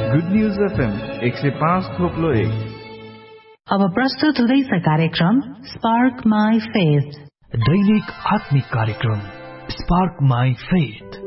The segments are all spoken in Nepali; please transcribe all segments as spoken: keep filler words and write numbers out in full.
गुड न्यूज एफएम एक सय पाँच थोप्लो एक। अब प्रस्तुत हुँदैछ कार्यक्रम स्पार्क माई फेथ, दैनिक आत्मिक कार्यक्रम स्पार्क माई फेथ।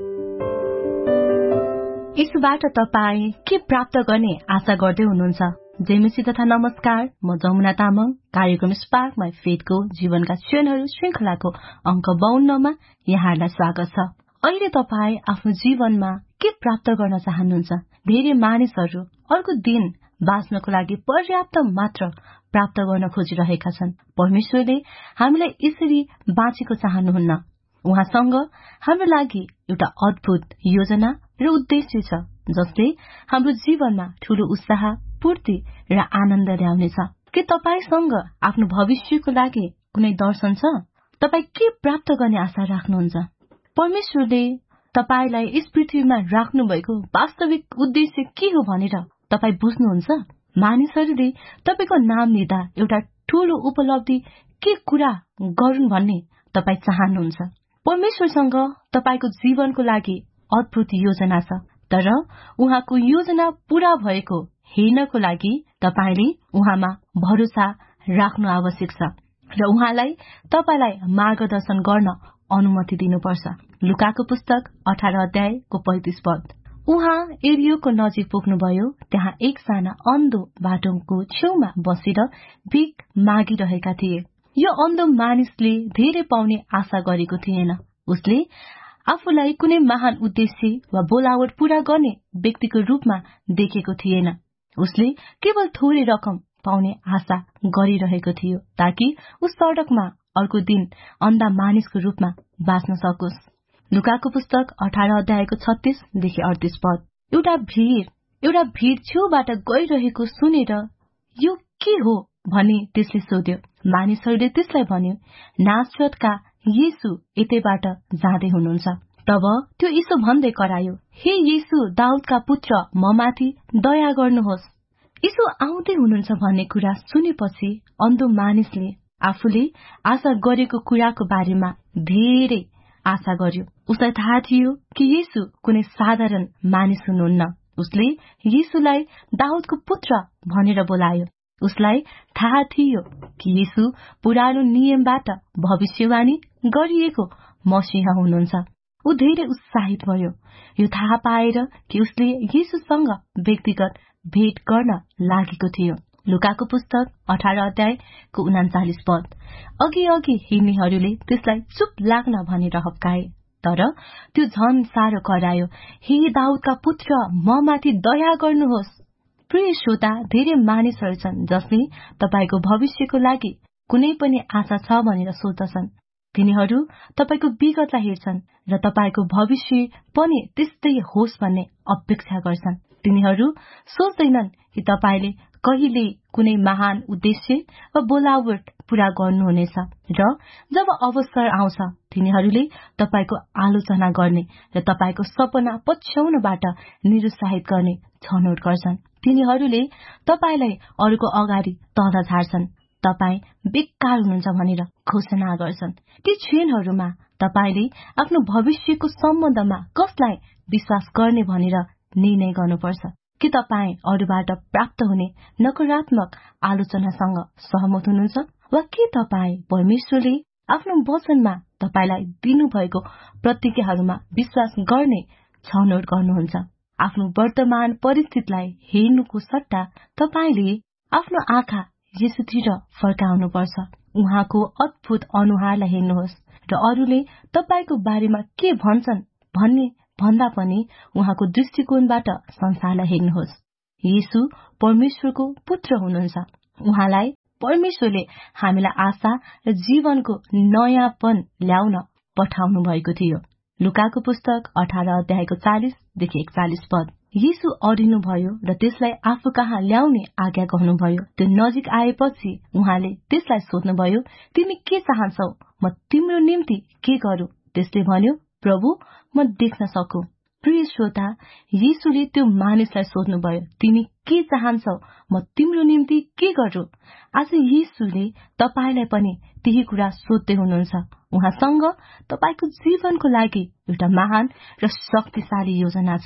यसबाट तपाई के प्राप्त गर्ने आशा गर्दै हुनुहुन्छ? जेमिसी तथा नमस्कार, म जमुना तामाङ। कार्यक्रम स्पार्क माई फेथको जीवनका क्षणहरू श्रृंखलाको अंक बाउन्नमा यहाँलाई स्वागत छ। अहिले तपाई आफ्नो जीवनमा के प्राप्त गर्न चाहनुहुन्छ? धेरै मानिसहरू अर्को दिन बाँच्नको लागि पर्याप्त मात्र प्राप्त गर्न खोजिरहेका छन्। परमेश्वरले हामीलाई यसरी बाँचेको चाहनुहुन्न। उहाँसँग हाम्रो लागि एउटा अद्भुत योजना र उद्देश्य छ, जसले हाम्रो जीवनमा ठूलो उत्साह, पूर्ति र आनन्द ल्याउनेछ। के तपाईसँग आफ्नो भविष्यको लागि कुनै दर्शन छ? तपाई के प्राप्त गर्ने आशा राख्नुहुन्छ? परमेश्वरले तपाईलाई यस पृथ्वीमा राख्नु भएको वास्तविक उद्देश्य के हो भनेर तपाई बुझ्नुहुन्छ? मानिसहरूले तपाईको नाम लिँदा एउटा ठूलो उपलब्धि के कुरा गरून् भन्ने तपाई चाहनुहुन्छ। परमेश्वरसँग तपाईको जीवनको लागि अद्भुत योजना छ, तर उहाँको योजना पूरा भएको हेर्नको लागि तपाईले उहाँमा भरोसा राख्नु आवश्यक छ र उहाँलाई तपाईलाई मार्गदर्शन गर्न अनुमति दिनुपर्छ। लुकाको पुस्तक अठार अध्यायको पैंतीस पद। उहाँ एरियोको नजिक पुग्नुभयो। त्यहाँ एक साना अन्धो बाटोको छेउमा बसेर भिख मागिरहेका थिए। यो अन्धो मानिसले धेरै पाउने आशा गरेको थिएन। उसले आफूलाई कुनै महान उद्देश्य वा बोलावट पूरा गर्ने व्यक्तिको रूपमा देखेको थिएन। उसले केवल थोरै रकम पाउने आशा गरिरहेको थियो, ताकि उस सड़कमा अर्को दिन अन्धा मानिसको रूपमा बाँच्न सकोस्। लुकाको पुस्तक अठार अध्यायको छत्तीसदेखि अडतीस पद। एउटा भीड़ एउटा भीड़ छेउबाट गइरहेको सुनेर यो के हो भनी त्यसले सोध्यो। मानिसहरूले त्यसलाई भन्यो, नासरतका येशू यतैबाट जाँदै हुनुहुन्छ। तब त्यो यसो भन्दै करायो, हे येशू दाउदका पुत्र, म माथि दया गर्नुहोस्। यसो आउँदै हुनुहुन्छ भन्ने कुरा सुनेपछि अन्धो मानिसले आफूले आशा गरेको कुराको बारेमा धेरै आशा गर्यो। उसलाई थाहा थियो कि येशू कुनै साधारण मानिस हुनुहुन्न। उसले येशूलाई दाउदको पुत्र भनेर बोलायो। उसलाई थाहा थियो कि येशू पुरानो नियमबाट भविष्यवाणी गरिएको मसीह हुनुहुन्छ। ऊ धेरै उत्साहित भयो, यो थाहा पाएर कि उसले येशूसँग व्यक्तिगत भेट गर्न लागेको थियो। लुकाको पुस्तक अठार अध्यायको उनाचालिस पद। अघि अघि हिँड्नेहरूले त्यसलाई चुप लाग्न भनेर हप्काए, तर त्यो झन साह्रो करायो, हे दाउदका पुत्र, म माथि दया गर्नुहोस्। प्रिय श्रोता, धेरै मानिसहरू छन् जसले तपाईको भविष्यको लागि कुनै पनि आशा छ भनेर सोच्दछन्। तिनीहरू तपाईको विगतलाई हेर्छन् र तपाईको भविष्य पनि त्यस्तै होस् भन्ने अपेक्षा गर्छन्। तिनीहरू सोच्दैनन् कि तपाईले कहिले कुनै महान उद्देश्य वा बोलावट पूरा गर्नुहुनेछ, र जब अवसर आउँछ तिनीहरूले तपाईको आलोचना गर्ने र तपाईको सपना पछ्याउनबाट निरुत्साहित गर्ने छनौट गर्छन्। तिनीहरूले तपाईलाई अरूको अगाडि तल झार्छन्, तपाई बेकार हुनुहुन्छ भनेर घोषणा गर्छन्। ती क्षणहरूमा तपाईले आफ्नो भविष्यको सम्बन्धमा कसलाई विश्वास गर्ने भनेर निर्णय गर्नुपर्छ। के तपाई अरूबाट प्राप्त हुने नकारात्मक आलोचनासँग सहमत हुनुहुन्छ, वा के तपाई परमेश्वरले आफ्नो वचनमा तपाईलाई दिनुभएको प्रतिज्ञाहरूमा विश्वास गर्ने छनौट गर्नुहुन्छ? आफ्नो वर्तमान परिस्थितिलाई हेर्नुको सट्टा तपाईले आफ्नो आँखा येशूतिर फर्काउनुपर्छ। उहाँको अद्भुत अनुहारलाई हेर्नुहोस् र अरूले तपाईको बारेमा के भन्छन् भन्ने भन्दा पनि उहाँको दृष्टिकोणबाट संसारलाई हेर्नुहोस्। येशू परमेश्वरको पुत्र हुनुहुन्छ। उहाँलाई परमेश्वरले हामीलाई आशा र जीवनको नयाँपन ल्याउन पठाउनु भएको थियो। लुकाको पुस्तक अठार अध्यायको चालिसदेखि एकचालिस पद। येशू अडिनुभयो र त्यसलाई आफू कहाँ ल्याउने आज्ञा गर्नुभयो। त्यो नजिक आएपछि उहाँले त्यसलाई सोध्नुभयो, तिमी के चाहन्छौ, म तिम्रो निम्ति के गरू? त्यसले भन्यो, प्रभु, म देख्न सकु। प्रिय श्रोता, येशूले त्यो मानिसलाई सोध्नुभयो, तिमी के चाहन्छौ, म तिम्रो निम्ति के गरू? आज येशूले तपाईलाई पनि त्यही कुरा सोध्दै हुनुहुन्छ। उहाँसँग तपाईको जीवनको लागि एउटा महान र शक्तिशाली योजना छ।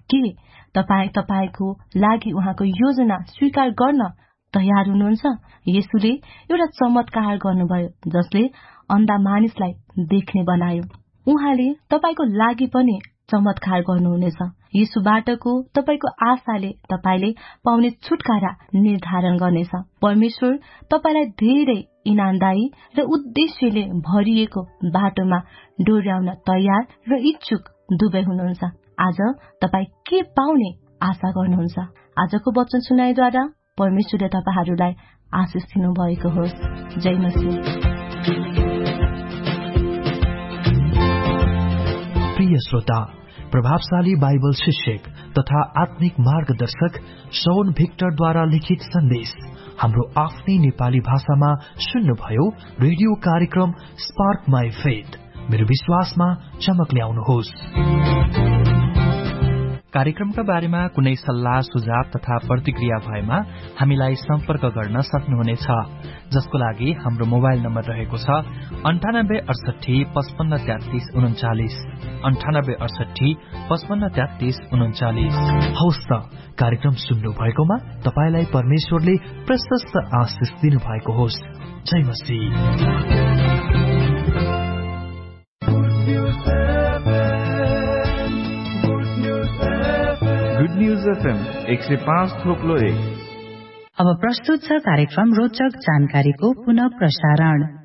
के तपाई तपाईको लागि उहाँको योजना स्वीकार गर्न तयार हुनुहुन्छ? येशूले एउटा चमत्कार गर्नुभयो जसले अन्धा मानिसलाई देख्ने बनायो। उहाँले तपाईको लागि पनि चमत्कार गर्नुहुनेछ। येशूबाटको तपाईको आशाले तपाईले पाउने छुटकारा निर्धारण गर्नेछ। परमेश्वर तपाईलाई धेरै इनामदायी र उद्देश्यले भरिएको बाटोमा डोर्याउन तयार र इच्छुक दुवै हुनुहुन्छ। आज तपाई के पाउने आशा गर्नुहुन्छ? आजको वचन सुनाइद्वारा परमेश्वरले तपाईहरूलाई आशिष दिनु भएको होस्। जय मसीह। प्रिय श्रोता, प्रभावशाली बाइबल शिक्षक तथा आत्मिक मार्गदर्शक शौन भिक्टरद्वारा लिखित सन्देश हाम्रो आफ्नै नेपाली भाषामा सुन्नुभयो। रेडियो कार्यक्रम स्पार्क माई फेथ, मेरो विश्वासमा चमक ल्याउनुहोस्। कार्यक्रमका बारेमा कुनै सल्लाह सुझाव तथा प्रतिक्रिया भएमा हामीलाई सम्पर्क गर्न सक्नुहुनेछ, जसको लागि हाम्रो मोबाइल नम्बर रहेको छ अन्ठानब्बे अडसठी पचपन्न तेत्तीस उन्चालिस अन्ठानब्बे अडसठी पचपन्न तेत्तीस उन्चालिस। हौस् त, कार्यक्रम सुन्नु भएकोमा तपाईलाई परमेश्वरले प्रशस्त आशिष दिनु भएको होस्। जय मसीह। गुड न्यूज एफएम एक सय पाँच थोप्लो एक। अब प्रस्तुत छ कार्यक्रम रोचक जानकारीको पुनः प्रसारण।